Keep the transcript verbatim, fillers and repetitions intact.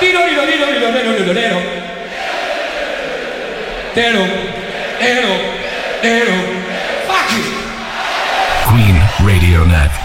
Dino, dino, dino, dino, dino, dino, dino. Dino, dino, dino. Fuck you. Queen Radio Net.